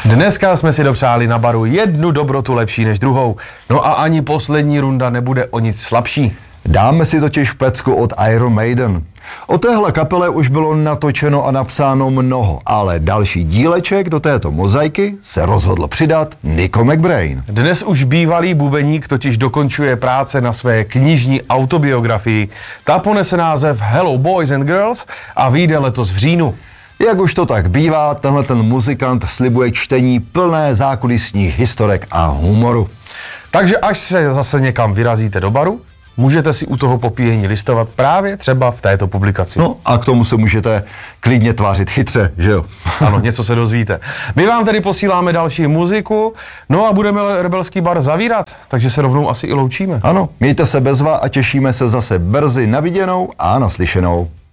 Dneska jsme si dopřáli na baru jednu dobrotu lepší než druhou. No a ani poslední runda nebude o nic slabší. Dáme si totiž pecku od Iron Maiden. O téhle kapele už bylo natočeno a napsáno mnoho, ale další díleček do této mozaiky se rozhodl přidat Nico McBrain. Dnes už bývalý bubeník totiž dokončuje práce na své knižní autobiografii. Ta ponese název Hello Boys and Girls a vyjde letos v říjnu. Jak už to tak bývá, tenhle ten muzikant slibuje čtení plné zákulisních historek a humoru. Takže až se zase někam vyrazíte do baru, můžete si u toho popíjení listovat právě třeba v této publikaci. No a k tomu se můžete klidně tvářit chytře, že jo? Ano, něco se dozvíte. My vám tedy posíláme další muziku, no a budeme Rebelský bar zavírat, takže se rovnou asi i loučíme. Ano, mějte se bezva a těšíme se zase brzy na viděnou a naslyšenou.